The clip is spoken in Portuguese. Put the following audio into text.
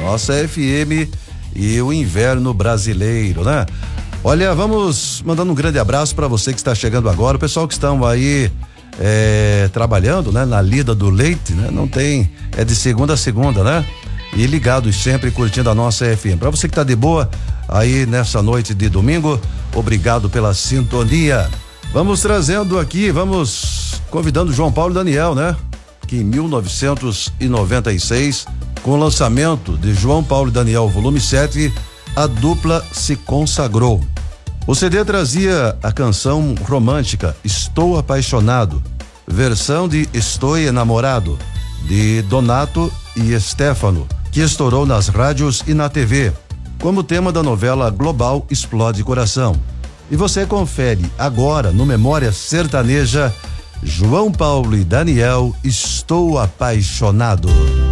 nossa FM e o inverno brasileiro, né? Olha, vamos mandando um grande abraço para você que está chegando agora, o pessoal que estão aí trabalhando, né? Na lida do leite, né? Não tem, é de segunda a segunda, né? E ligados sempre curtindo a nossa FM. Para você que tá de boa aí nessa noite de domingo, obrigado pela sintonia. Vamos trazendo aqui, vamos convidando João Paulo e Daniel, né? Que em 1996, com o lançamento de João Paulo e Daniel volume 7, a dupla se consagrou. O CD trazia a canção romântica Estou Apaixonado, versão de Estou Enamorado, de Donato e Stefano, que estourou nas rádios e na TV, como tema da novela Global Explode Coração. E você confere agora no Memória Sertaneja, João Paulo e Daniel, Estou Apaixonado.